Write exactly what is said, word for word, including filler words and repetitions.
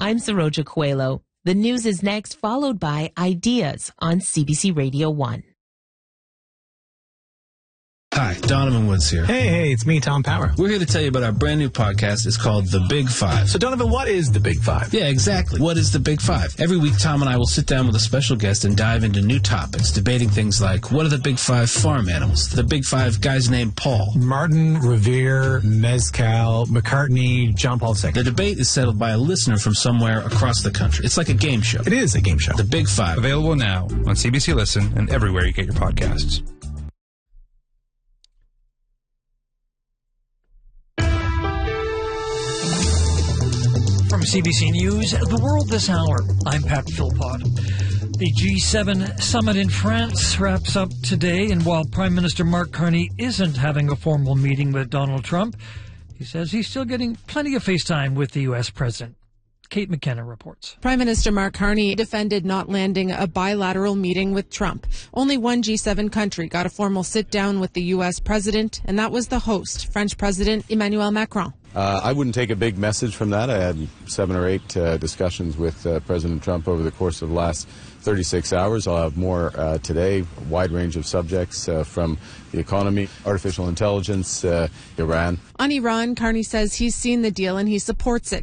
I'm Saroja Coelho. The news is next, followed by Ideas on C B C Radio one. Hi, Donovan Woods here. Hey, hey, it's me, Tom Power. We're here to tell you about our brand new podcast. It's called The Big Five. So, Donovan, what is The Big Five? Yeah, exactly. What is The Big Five? Every week, Tom and I will sit down with a special guest and dive into new topics, debating things like, what are the Big Five farm animals? The Big Five guys named Paul. Martin, Revere, Mezcal, McCartney, John Paul the Second. The debate is settled by a listener from somewhere across the country. It's like a game show. It is a game show. The Big Five. Available now on C B C Listen and everywhere you get your podcasts. From C B C News, The World This Hour, I'm Pat Philpott. The G seven summit in France wraps up today, and while Prime Minister Mark Carney isn't having a formal meeting with Donald Trump, he says he's still getting plenty of FaceTime with the U S president. Kate McKenna reports. Prime Minister Mark Carney defended not landing a bilateral meeting with Trump. Only one G seven country got a formal sit-down with the U S president, and that was the host, French President Emmanuel Macron. Uh, I wouldn't take a big message from that. I had seven or eight uh, discussions with uh, President Trump over the course of the last thirty-six hours. I'll have more uh, today, a wide range of subjects uh, from the economy, artificial intelligence, uh, Iran. On Iran, Carney says he's seen the deal and he supports it.